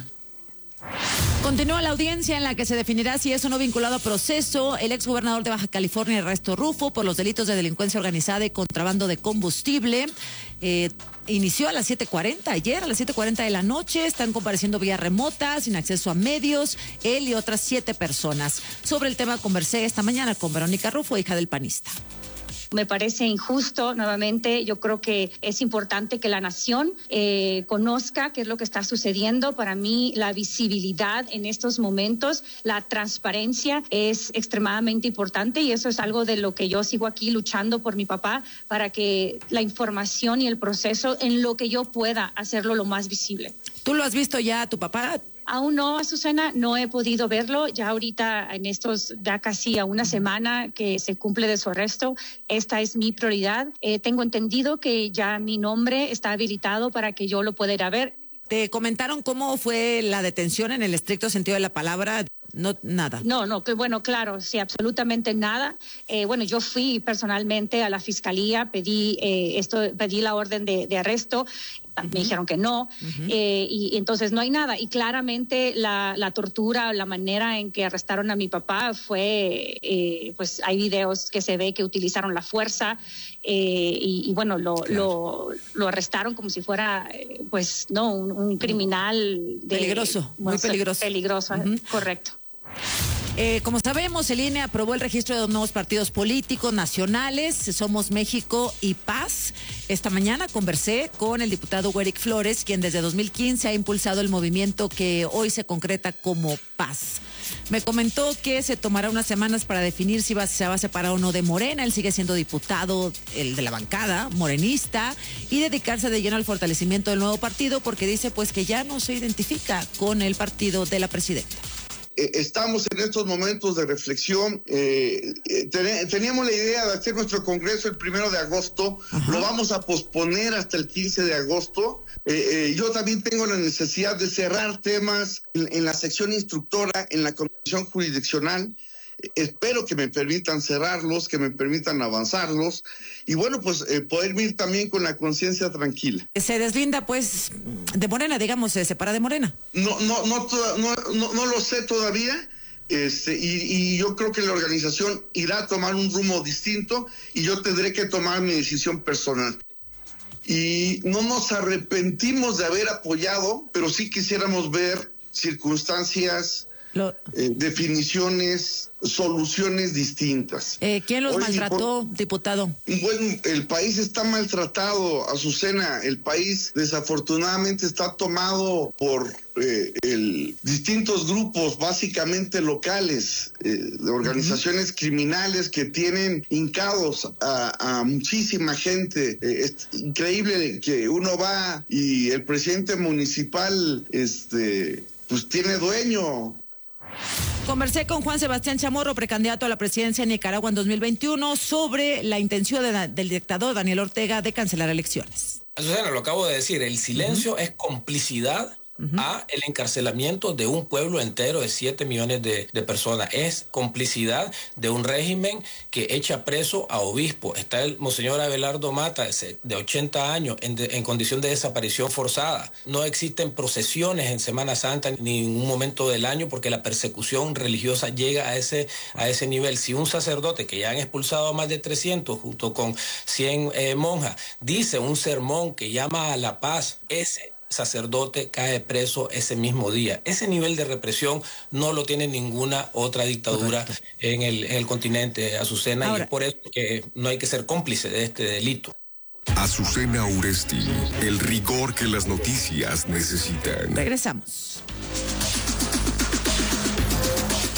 Continúa la audiencia en la que se definirá si es o no vinculado a proceso el exgobernador de Baja California, Ernesto Rufo, por los delitos de delincuencia organizada y contrabando de combustible. Eh, inició a las siete cuarenta, ayer a las siete cuarenta de la noche. Están compareciendo vía remota, sin acceso a medios, él y otras siete personas. Sobre el tema conversé esta mañana con Verónica Rufo, hija del panista. Me parece injusto, nuevamente, yo creo que es importante que la nación eh, conozca qué es lo que está sucediendo. Para mí, la visibilidad en estos momentos, la transparencia es extremadamente importante y eso es algo de lo que yo sigo aquí luchando por mi papá, para que la información y el proceso, en lo que yo pueda, hacerlo lo más visible. ¿Tú lo has visto ya a tu papá? Aún no, Azucena, no he podido verlo. Ya ahorita, en estos, ya casi a una semana que se cumple de su arresto, esta es mi prioridad. Eh, tengo entendido que ya mi nombre está habilitado para que yo lo pueda ir a ver. ¿Te comentaron cómo fue la detención en el estricto sentido de la palabra? No, nada. No, no, que bueno, claro, sí, absolutamente nada. Eh, bueno, yo fui personalmente a la fiscalía, pedí eh, esto, pedí la orden de, de arresto. Uh-huh. Me dijeron que no, uh-huh. eh, y, y entonces no hay nada. Y claramente la, la tortura, la manera en que arrestaron a mi papá fue, eh, pues hay videos que se ve que utilizaron la fuerza eh, y, y bueno, lo, claro. lo, lo arrestaron como si fuera, eh, pues, no, un, un criminal. De, peligroso, muy peligroso. Peligroso, uh-huh. Correcto. Eh, como sabemos, el I N E aprobó el registro de dos nuevos partidos políticos nacionales, Somos México y Paz. Esta mañana conversé con el diputado Werick Flores, quien desde dos mil quince ha impulsado el movimiento que hoy se concreta como Paz. Me comentó que se tomará unas semanas para definir si va, se va a separar o no de Morena. Él sigue siendo diputado, el de la bancada, morenista, y dedicarse de lleno al fortalecimiento del nuevo partido, porque dice pues que ya no se identifica con el partido de la presidenta. Estamos en estos momentos de reflexión. Eh, ten, teníamos la idea de hacer nuestro congreso el primero de agosto. Ajá. Lo vamos a posponer hasta el quince de agosto. Eh, eh, yo también tengo la necesidad de cerrar temas en, en la sección instructora, en la comisión jurisdiccional. Eh, espero que me permitan cerrarlos, que me permitan avanzarlos. Y bueno, pues eh, poder ir también con la conciencia tranquila. Se deslinda, pues, de Morena, digamos, se separa de Morena. No, no, no, no, no, no lo sé todavía. Este, y, y yo creo que la organización irá a tomar un rumbo distinto y yo tendré que tomar mi decisión personal. Y no nos arrepentimos de haber apoyado, pero sí quisiéramos ver circunstancias, Lo... eh, definiciones, soluciones distintas. Eh, ¿Quién los Hoy, maltrató, por... diputado? Bueno, el país está maltratado, Azucena. El país desafortunadamente está tomado por eh, el, distintos grupos, básicamente locales, eh, de organizaciones uh-huh. criminales que tienen hincados a, a muchísima gente. Eh, es increíble que uno va y el presidente municipal, este, pues tiene dueño. Conversé con Juan Sebastián Chamorro, precandidato a la presidencia de Nicaragua en dos mil veintiuno, sobre la intención de, del dictador Daniel Ortega de cancelar elecciones. Susana, lo acabo de decir, el silencio uh-huh. es complicidad Uh-huh. a el encarcelamiento de un pueblo entero de siete millones de, de personas. Es complicidad de un régimen que echa preso a obispos. Está el monseñor Abelardo Mata, de ochenta años, en, de, en condición de desaparición forzada. No existen procesiones en Semana Santa ni en ningún momento del año porque la persecución religiosa llega a ese, a ese nivel. Si un sacerdote, que ya han expulsado a más de trescientos junto con cien eh, monjas, dice un sermón que llama a la paz, ese sacerdote cae preso ese mismo día. Ese nivel de represión no lo tiene ninguna otra dictadura en el, en el continente, Azucena. Ahora, y es por eso que no hay que ser cómplice de este delito. Azucena Uresti, el rigor que las noticias necesitan. Regresamos.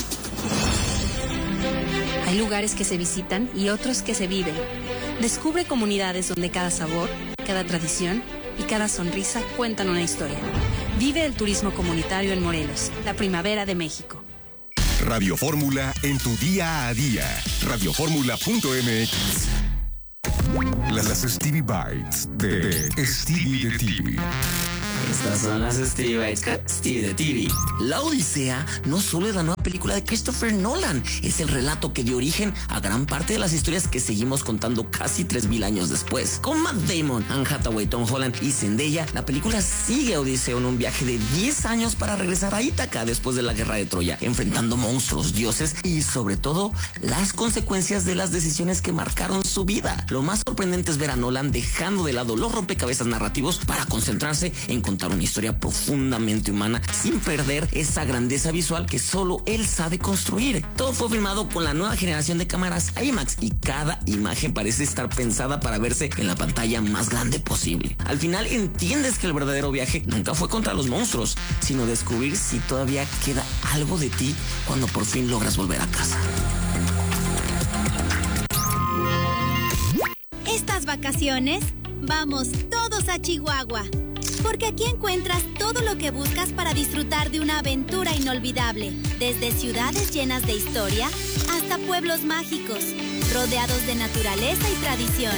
Hay lugares que se visitan y otros que se viven. Descubre comunidades donde cada sabor, cada tradición y cada sonrisa cuentan una historia. Vive el turismo comunitario en Morelos, la primavera de México. Radio Fórmula en tu día a día. radio fórmula punto m x. Las, las Stevie Bites de, de Stevie de T V. Estas son las Stevie Bites con Stevie de T V. La Odisea no solo es la nueva película de Christopher Nolan, es el relato que dio origen a gran parte de las historias que seguimos contando casi tres mil años después. Con Matt Damon, Anne Hathaway, Tom Holland y Zendaya, la película sigue a Odiseo en un viaje de diez años para regresar a Ítaca después de la guerra de Troya, enfrentando monstruos, dioses y sobre todo las consecuencias de las decisiones que marcaron su vida. Lo más sorprendente es ver a Nolan dejando de lado los rompecabezas narrativos para concentrarse en contar una historia profundamente humana sin perder esa grandeza visual que solo él sabe construir. Todo fue filmado con la nueva generación de cámaras IMAX y cada imagen parece estar pensada para verse en la pantalla más grande posible. Al final entiendes que el verdadero viaje nunca fue contra los monstruos, sino descubrir si todavía queda algo de ti cuando por fin logras volver a casa. Estas vacaciones, vamos todos a Chihuahua. Porque aquí encuentras todo lo que buscas para disfrutar de una aventura inolvidable. Desde ciudades llenas de historia hasta pueblos mágicos, rodeados de naturaleza y tradición.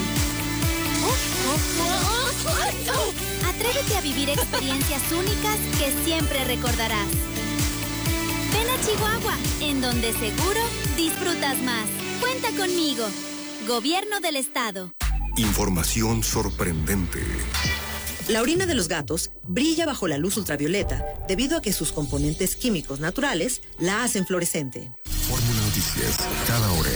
Atrévete a vivir experiencias únicas que siempre recordarás. Ven a Chihuahua, en donde seguro disfrutas más. Cuenta conmigo. Gobierno del Estado. Información sorprendente. La orina de los gatos brilla bajo la luz ultravioleta debido a que sus componentes químicos naturales la hacen fluorescente. Fórmula Noticias, cada hora.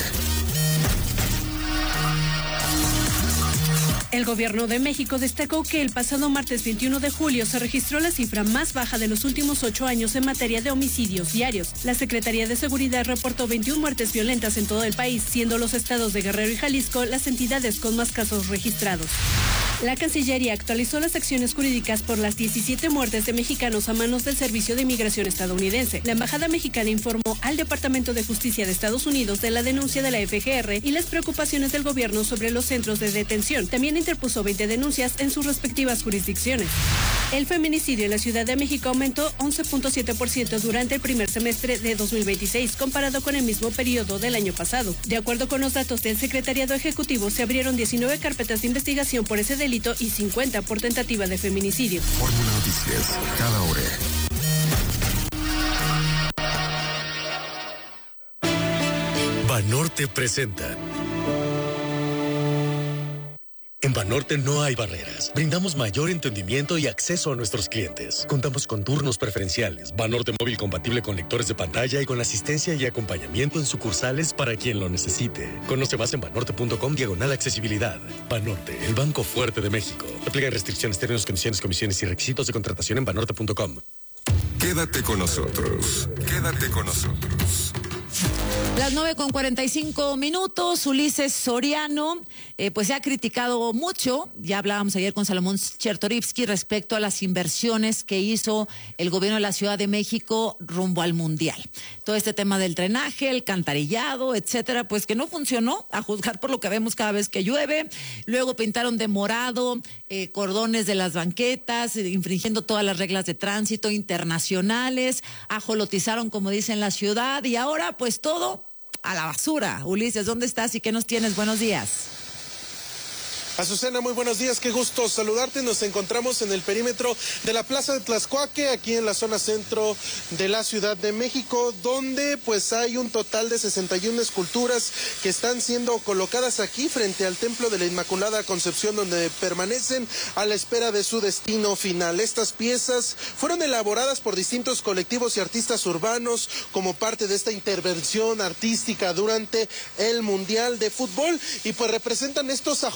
El Gobierno de México destacó que el pasado martes veintiuno de julio se registró la cifra más baja de los últimos ocho años en materia de homicidios diarios. La Secretaría de Seguridad reportó veintiuna muertes violentas en todo el país, siendo los estados de Guerrero y Jalisco las entidades con más casos registrados. La Cancillería actualizó las acciones jurídicas por las diecisiete muertes de mexicanos a manos del Servicio de Inmigración estadounidense. La Embajada Mexicana informó al Departamento de Justicia de Estados Unidos de la denuncia de la F G R y las preocupaciones del gobierno sobre los centros de detención. También interpuso veinte denuncias en sus respectivas jurisdicciones. El feminicidio en la Ciudad de México aumentó once punto siete por ciento durante el primer semestre de dos mil veintiséis, comparado con el mismo periodo del año pasado. De acuerdo con los datos del Secretariado Ejecutivo, se abrieron diecinueve carpetas de investigación por ese delito y cincuenta por tentativa de feminicidio. Fórmula Noticias, cada hora. Banorte presenta. En Banorte no hay barreras. Brindamos mayor entendimiento y acceso a nuestros clientes. Contamos con turnos preferenciales, Banorte móvil compatible con lectores de pantalla y con asistencia y acompañamiento en sucursales para quien lo necesite. Conoce más en banorte punto com diagonal accesibilidad. Banorte, el banco fuerte de México. Aplica restricciones, términos, condiciones, comisiones y requisitos de contratación en banorte punto com. Quédate con nosotros. Quédate con nosotros. Las nueve con cuarenta y cinco minutos, Ulises Soriano, eh, pues se ha criticado mucho, ya hablábamos ayer con Salomón Chertorivsky respecto a las inversiones que hizo el gobierno de la Ciudad de México rumbo al Mundial. Todo este tema del drenaje, el cantarillado, etcétera, pues que no funcionó, a juzgar por lo que vemos cada vez que llueve. Luego pintaron de morado eh, cordones de las banquetas, eh, infringiendo todas las reglas de tránsito internacionales, ajolotizaron, como dicen, la ciudad, y ahora pues todo a la basura. Ulises, ¿dónde estás y qué nos tienes? Buenos días. Azucena, muy buenos días, qué gusto saludarte. Nos encontramos en el perímetro de la Plaza de Tlaxcuaque, aquí en la zona centro de la Ciudad de México, donde pues hay un total de sesenta y una esculturas que están siendo colocadas aquí frente al Templo de la Inmaculada Concepción, donde permanecen a la espera de su destino final. Estas piezas fueron elaboradas por distintos colectivos y artistas urbanos como parte de esta intervención artística durante el Mundial de Fútbol, y pues representan estos ajolotes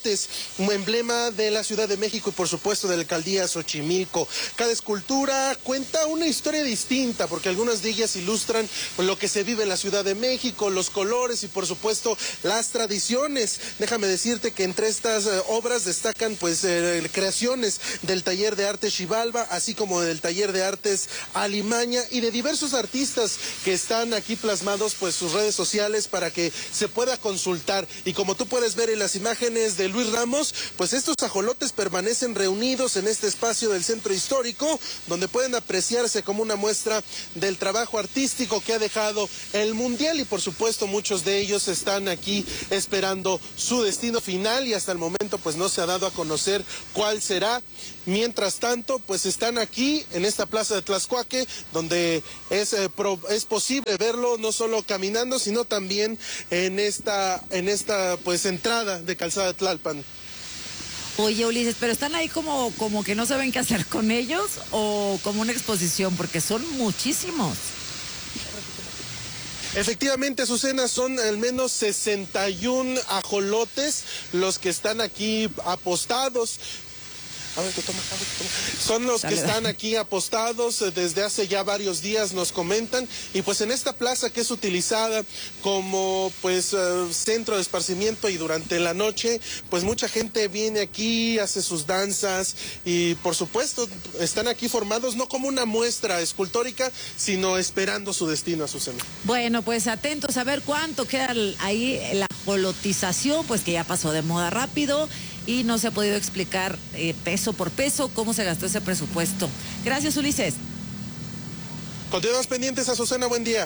ajolotes, un emblema de la Ciudad de México y por supuesto de la alcaldía Xochimilco. Cada escultura cuenta una historia distinta porque algunas de ellas ilustran lo que se vive en la Ciudad de México, los colores y por supuesto las tradiciones. Déjame decirte que entre estas eh, obras destacan pues eh, creaciones del taller de arte Xibalba, así como del taller de artes Alimaña y de diversos artistas que están aquí plasmados pues sus redes sociales para que se pueda consultar. Y como tú puedes ver en las imágenes de Luis Ramos, pues estos ajolotes permanecen reunidos en este espacio del centro histórico, donde pueden apreciarse como una muestra del trabajo artístico que ha dejado el Mundial y por supuesto muchos de ellos están aquí esperando su destino final y hasta el momento pues no se ha dado a conocer cuál será. Mientras tanto, pues están aquí en esta plaza de Tlaxcuaque, donde es, eh, pro, es posible verlo no solo caminando, sino también en esta, en esta pues entrada de Calzada de Tlalpan. Oye, Ulises, pero están ahí como, como que no saben qué hacer con ellos o como una exposición, porque son muchísimos. Efectivamente, Azucena, son al menos sesenta y un ajolotes los que están aquí apostados. A ver, toma, a ver, toma. Son los Dale, que están dale. aquí apostados desde hace ya varios días, nos comentan, y pues en esta plaza que es utilizada como pues uh, centro de esparcimiento y durante la noche, pues mucha gente viene aquí, hace sus danzas y por supuesto están aquí formados no como una muestra escultórica, sino esperando su destino, Azucena. Bueno, pues atentos a ver cuánto queda ahí la ajolotización, pues que ya pasó de moda rápido. Y no se ha podido explicar eh, peso por peso cómo se gastó ese presupuesto. Gracias, Ulises. Continuamos pendientes, Azucena, buen día.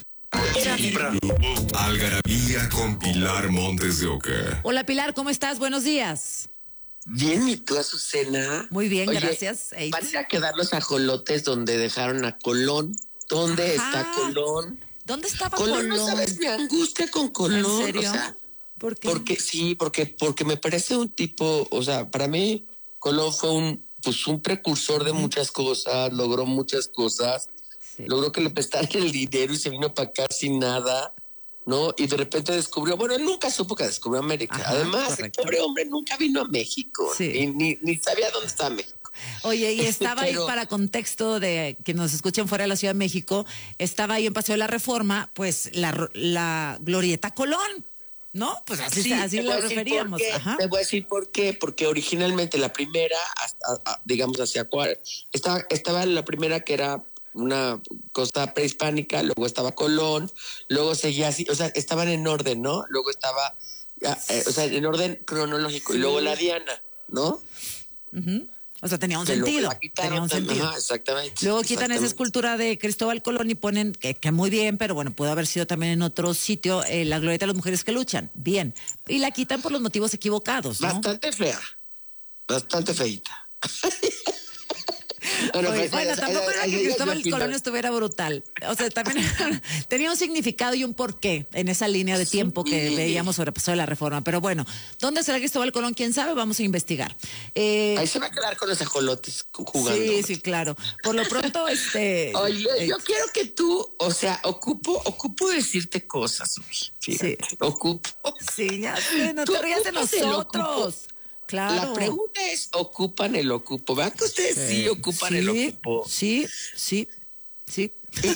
Algarabía con Pilar Montes de Oca. Hola, Pilar, ¿cómo estás? Buenos días. Bien, ¿y tú, Azucena? Muy bien, Oye, gracias. Eight. Van a quedar los ajolotes donde dejaron a Colón. ¿Dónde Ajá. está Colón? ¿Dónde estaba Colón? Colón? No sabes mi angustia con Colón. ¿En serio? O sea, ¿por qué? Porque sí, porque, porque me parece un tipo, o sea, para mí Colón fue un, pues un precursor de muchas cosas, logró muchas cosas, sí. logró que le prestaran el dinero y se vino para acá sin nada, ¿no? Y de repente descubrió, bueno, él nunca supo que descubrió América. Ajá, Además, correcto. El pobre hombre nunca vino a México, sí. ni, ni, ni sabía dónde estaba México. Oye, y estaba Pero, ahí para contexto de que nos escuchen fuera de la Ciudad de México, estaba ahí en Paseo de la Reforma, pues la, la Glorieta Colón. ¿No? Pues así, sí, así lo referíamos. Te voy a decir por qué. Porque originalmente la primera, hasta, digamos hacia Juárez, estaba, estaba la primera que era una costa prehispánica, luego estaba Colón, luego seguía así, o sea, estaban en orden, ¿no? Luego estaba, eh, o sea, en orden cronológico, sí. Y luego la Diana, ¿no? Uh-huh. O sea, tenía un que sentido. Tenía un sentido. Ajá, exactamente. Luego quitan exactamente. esa escultura de Cristóbal Colón y ponen, que, que muy bien, pero bueno, pudo haber sido también en otro sitio, eh, la glorieta de las mujeres que luchan. Bien. Y la quitan por los motivos equivocados, ¿no? Bastante fea. Bastante feita. Bueno, Oye, pues, bueno ay, tampoco ay, era ay, que ay, Cristóbal ay, Colón estuviera brutal. O sea, también tenía un significado y un porqué en esa línea de tiempo que veíamos sobre Paseo de la Reforma. Pero bueno, ¿dónde será Cristóbal Colón? ¿Quién sabe? Vamos a investigar. Eh, Ahí se va a quedar con los ajolotes jugando. Sí, sí, claro. Por lo pronto, este... Oye, eh, yo quiero que tú, o sea, ocupo, ocupo decirte cosas. Fíjate, sí. Ocupo. Sí, ya sé, no te rías de nosotros. Claro. La pregunta es, ¿ocupan el ocupo? ¿Verdad que ustedes sí, sí ocupan sí, el ocupo? Sí, sí, sí.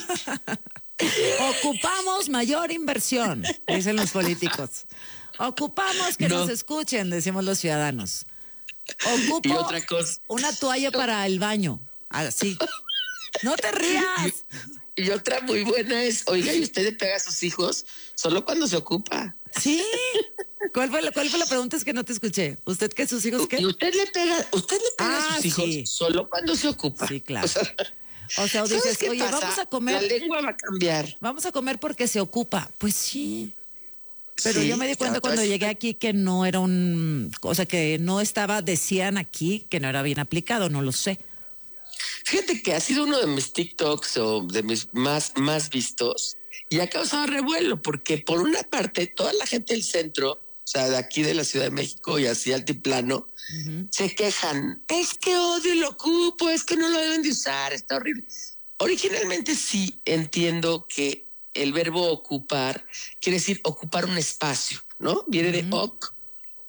Ocupamos mayor inversión, dicen los políticos. Ocupamos que no. nos escuchen, decimos los ciudadanos. Ocupo y otra cosa. Una toalla para el baño, así. No te rías. Y, y otra muy buena es, oiga, ¿y usted le pega a sus hijos solo cuando se ocupa? Sí. ¿Cuál fue, la, ¿Cuál fue la pregunta? Es que no te escuché. ¿Usted qué? ¿Sus hijos qué? Y usted le pega, usted le pega ah, a sus hijos sí. solo cuando se ocupa. Sí, claro. O sea, o sea dices, oye, pasa? vamos a comer. La lengua va a cambiar. Vamos a comer porque se ocupa. Pues sí. Pero sí, yo me di cuenta cuando llegué aquí que no era un... O sea, que no estaba, decían aquí que no era bien aplicado, no lo sé. Fíjate que ha sido uno de mis TikToks o de mis más, más vistos y ha causado revuelo porque por una parte toda la gente del centro, o sea, de aquí de la Ciudad de México y así altiplano, uh-huh. se quejan. Es que odio lo ocupo, es que no lo deben de usar, está horrible. Originalmente sí entiendo que el verbo ocupar quiere decir ocupar un espacio, ¿no? Viene uh-huh. de oc,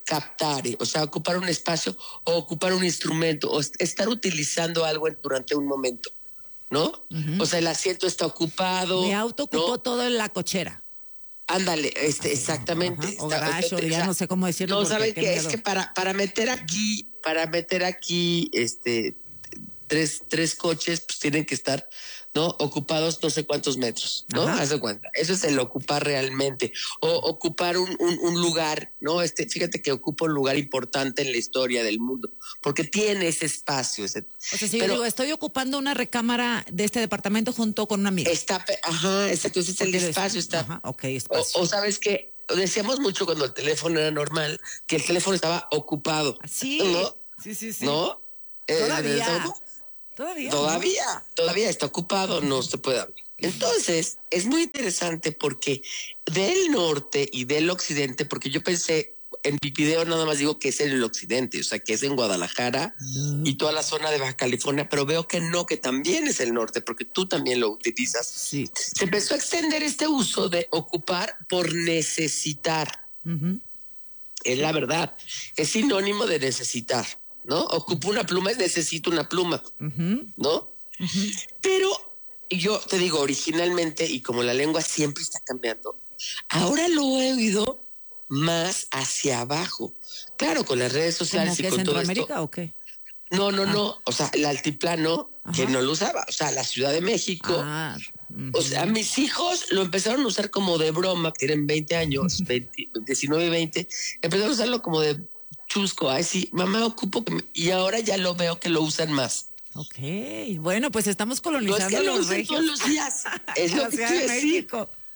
captar, o sea, ocupar un espacio o ocupar un instrumento o estar utilizando algo durante un momento, ¿no? Uh-huh. O sea, el asiento está ocupado. Mi auto ocupó ¿no? todo en la cochera. Ándale, este, Así, exactamente. Ajá, o garage, o ya o sea, no sé cómo decirlo. No, ¿sabes qué? Es que para, para meter aquí, para meter aquí, este, tres, tres coches, pues tienen que estar, ¿no? Ocupados no sé cuántos metros, ¿no? Haz de cuenta. Eso es el ocupar realmente. O ocupar un, un, un lugar, ¿no? Este, fíjate que ocupa un lugar importante en la historia del mundo, porque tiene ese espacio. Ese, o sea, si pero, yo digo, estoy ocupando una recámara de este departamento junto con una amiga. Está, ajá, exacto, ese es el espacio. Está, ajá, ok, espacio. O, o sabes que decíamos mucho cuando el teléfono era normal, que el teléfono estaba ocupado. Sí, ¿no? sí, sí, sí. ¿No? Todavía. Eh, Todavía. Todavía, ¿no? todavía está ocupado, no se puede hablar. Entonces, es muy interesante porque del norte y del occidente, porque yo pensé, en mi video nada más digo que es en el occidente, o sea, que es en Guadalajara no. y toda la zona de Baja California, pero veo que no, que también es el norte, porque tú también lo utilizas. Sí. Se empezó a extender este uso de ocupar por necesitar. Uh-huh. Es la verdad, es sinónimo de necesitar. ¿No? Ocupo una pluma, necesito una pluma, uh-huh. ¿no? Uh-huh. Pero yo te digo, originalmente, y como la lengua siempre está cambiando, ahora lo he oído más hacia abajo. Claro, con las redes sociales y con todo esto. ¿Centroamérica o qué? No, no, ah. no. O sea, el altiplano, Ajá. que no lo usaba. O sea, la Ciudad de México. Ah. Uh-huh. O sea, mis hijos lo empezaron a usar como de broma, que tienen veinte años, veinte, diecinueve y veinte. Empezaron a usarlo como de chusco, ay sí, mamá ocupo que me... y ahora ya lo veo que lo usan más. Ok, bueno, pues estamos colonizando no es que los lo usen todos los días, es lo que quiero decir.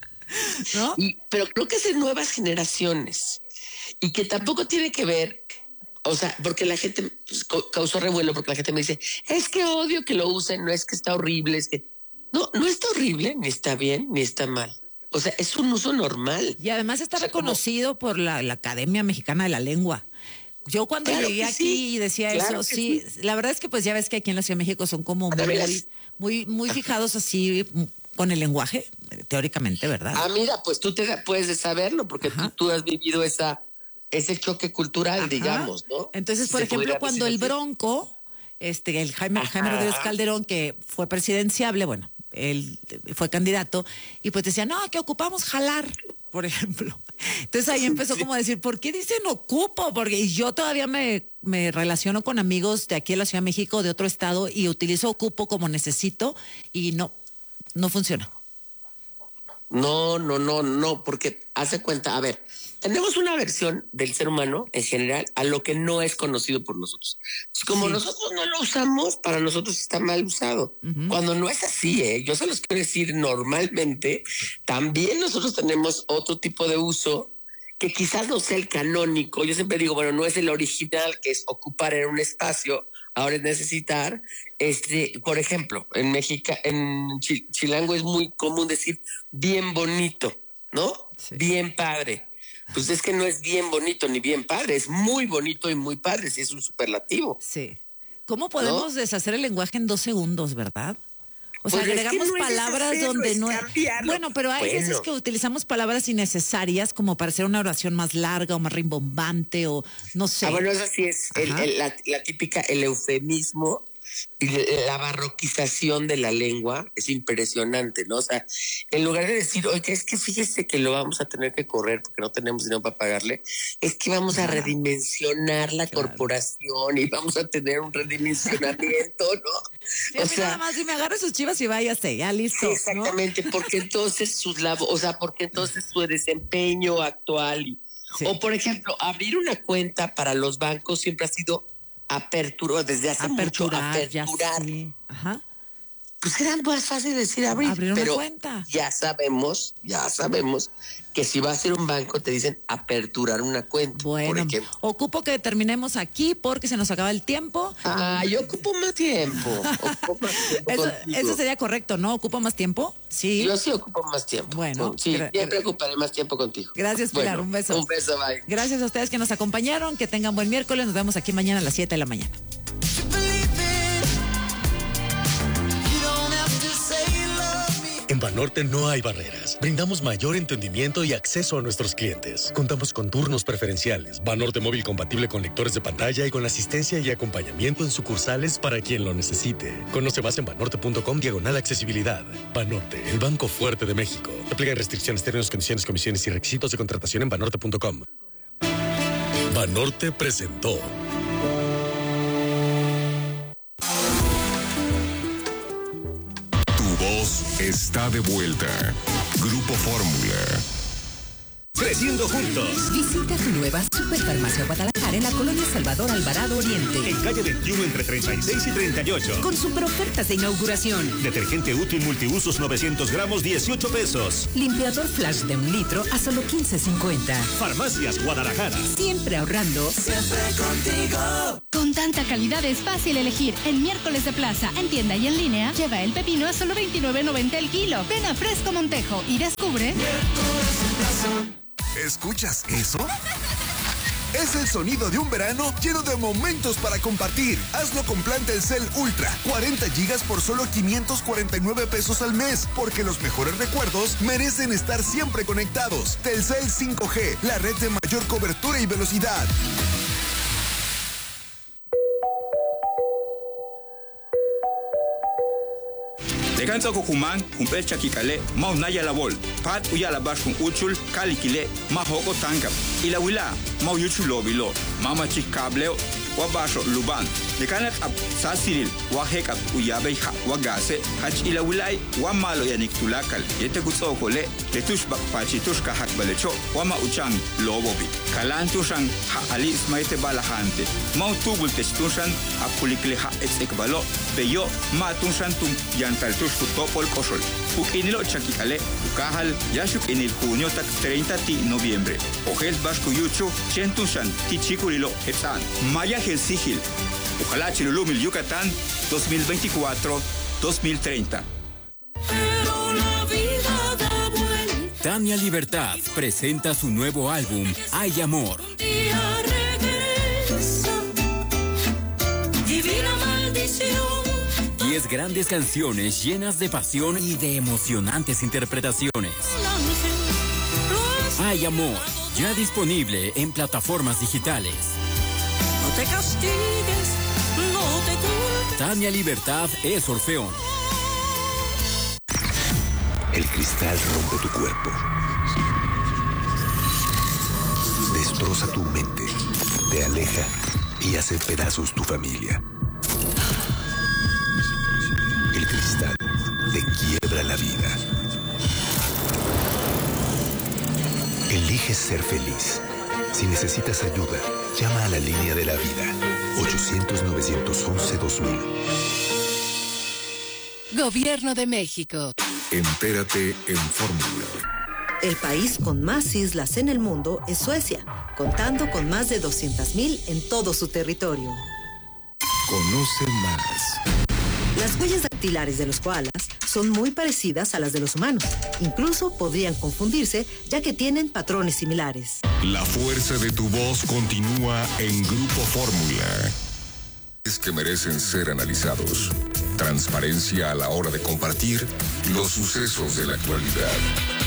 ¿No? Y, pero creo que es de nuevas generaciones y que tampoco tiene que ver, o sea, porque la gente pues, causó revuelo porque la gente me dice, es que odio que lo usen, no es que está horrible, es que no, no está horrible, ni está bien, ni está mal. O sea, es un uso normal. Y además está o sea, reconocido como... por la, la Academia Mexicana de la Lengua. Yo cuando claro llegué aquí sí, y decía claro eso, sí, sí, la verdad es que pues ya ves que aquí en la Ciudad de México son como muy, muy, muy fijados así con el lenguaje, teóricamente, ¿verdad? Ah, mira, pues tú te puedes de saberlo porque tú, tú has vivido esa, ese choque cultural, Ajá. digamos, ¿no? Entonces, por ejemplo, cuando el Bronco, este, el Jaime, Jaime Rodríguez Calderón, que fue presidenciable, bueno, él fue candidato, y pues decía, no, que ocupamos jalar, por ejemplo. Entonces ahí empezó como a decir, ¿por qué dicen ocupo? Porque yo todavía me, me relaciono con amigos de aquí en la Ciudad de México, de otro estado, y utilizo ocupo como necesito, y no, no funciona. No, no, no, no, porque hace cuenta, a ver, tenemos una versión del ser humano en general a lo que no es conocido por nosotros. Pues como sí. nosotros no lo usamos, para nosotros está mal usado. Uh-huh. Cuando no es así, ¿eh? Yo se los quiero decir, normalmente también nosotros tenemos otro tipo de uso que quizás no sea el canónico. Yo siempre digo, bueno, no es el original, que es ocupar en un espacio, ahora es necesitar. Este, por ejemplo, en México, en Chil- Chilango es muy común decir bien bonito, ¿no? Sí. Bien padre. Pues es que no es bien bonito ni bien padre, es muy bonito y muy padre, si es un superlativo. Sí. ¿Cómo podemos ¿no? deshacer el lenguaje en dos segundos, verdad? O sea, pues agregamos es que no palabras es donde no es. Bueno, pero hay bueno. veces que utilizamos palabras innecesarias como para hacer una oración más larga o más rimbombante o no sé. Ah, bueno, eso sí es el, el, la, la típica, el eufemismo y la barroquización de la lengua es impresionante, ¿no? O sea, en lugar de decir, oye, es que fíjese que lo vamos a tener que correr porque no tenemos dinero para pagarle, es que vamos a redimensionar la claro. corporación y vamos a tener un redimensionamiento, ¿no? Sí, o sea, nada más, si me agarra sus chivas y váyase, ya listo. Sí, exactamente, ¿no? Porque entonces sus labos, o sea, porque entonces su desempeño actual, y, sí. o por ejemplo, abrir una cuenta para los bancos siempre ha sido aperturó desde hace aperturar, mucho aperturar. Ya sí. Ajá. Pues era más fácil decir abrir, abrir pero una cuenta. ya sabemos, ya sabemos que si va a ser un banco te dicen aperturar una cuenta. Bueno, por ocupo que terminemos aquí porque se nos acaba el tiempo. Ah, yo ocupo más tiempo. Ocupo más tiempo eso, eso sería correcto, ¿no? ¿Ocupo más tiempo? Sí. Yo sí ocupo más tiempo. Bueno. Sí, gra- siempre ocuparé más tiempo contigo. Gracias, Pilar. Bueno, un beso. Un beso, bye. Gracias a ustedes que nos acompañaron. Que tengan buen miércoles. Nos vemos aquí mañana a las siete de la mañana. En En Banorte no hay barreras. Brindamos mayor entendimiento y acceso a nuestros clientes. Contamos con turnos preferenciales, Banorte móvil compatible con lectores de pantalla y con asistencia y acompañamiento en sucursales para quien lo necesite. Conoce más en banorte.com diagonal accesibilidad. Banorte, el banco fuerte de México. Aplican restricciones, términos, condiciones, comisiones y requisitos de contratación en banorte punto com. Banorte presentó. Tu voz está de vuelta. Grupo Fórmula. Creciendo juntos. Visita tu nueva Superfarmacia Guadalajara en la colonia Salvador Alvarado Oriente. En calle veintiuno entre treinta y seis y treinta y ocho. Con super ofertas de inauguración. Detergente útil multiusos novecientos gramos, dieciocho pesos. Limpiador flash de un litro a solo quince cincuenta. Farmacias Guadalajara. Siempre ahorrando. Siempre contigo. Con tanta calidad es fácil elegir. En miércoles de plaza, en tienda y en línea, lleva el pepino a solo veintinueve noventa el kilo. Ven a Fresco Montejo y descubre. ¿Escuchas eso? Es el sonido de un verano lleno de momentos para compartir. Hazlo con plan Telcel Ultra. cuarenta gigas por solo quinientos cuarenta y nueve pesos al mes. Porque los mejores recuerdos merecen estar siempre conectados. Telcel cinco G, la red de mayor cobertura y velocidad. Dekanza Kukuman, Umpel Chakikale, Mau Naya Labol, Pat Uyala Bashun Uchul, Kalikile, Mahoko Tankap, Ilawila, Mau Yuchulo Bilo, Mama Chikableo, Wabasho Luban, Dekanak Ab Sasiril, Wahek Ab Uyabeha, Wagase, Hach Ilawilai, Wamalo Yanik Tulakal, Yetekutokole, Tetush Bakpachitushka Hakbalecho, Wama Uchang, Lobobi, Kalantushan, Ha Ali Smaite Balahante, Mau Tubul Testushan, Apulikleha Etzekbalo, Peyo, Matushantum, Yantaltush Kutopol Koshol, Ukinilo Chakikale, Ukahal, Yashuk en el junio tak treinta de noviembre, Ojel Bashkuyuchu, Chentushan, Tichikulilo, Etan, Maya Sigil, ojalá Chilulumil Yucatán dos mil veinticuatro a dos mil treinta. Tania Libertad presenta su nuevo álbum Hay Amor. Divina maldición. Diez grandes canciones llenas de pasión y de emocionantes interpretaciones. Hay Amor, ya disponible en plataformas digitales. No te castigues, no te culpes. Tania Libertad es Orfeón. El cristal rompe tu cuerpo. Destroza tu mente. Te aleja y hace pedazos tu familia. El cristal te quiebra la vida. Elige ser feliz. Si necesitas ayuda, llama a la línea de la vida. ochocientos, novecientos once, dos mil. Gobierno de México. Entérate en Fórmula. El país con más islas en el mundo es Suecia, contando con más de doscientas mil en todo su territorio. Conoce más. Las huellas dactilares de los koalas son muy parecidas a las de los humanos. Incluso podrían confundirse, ya que tienen patrones similares. La fuerza de tu voz continúa en Grupo Fórmula. Es que merecen ser analizados. Transparencia a la hora de compartir los sucesos de la actualidad.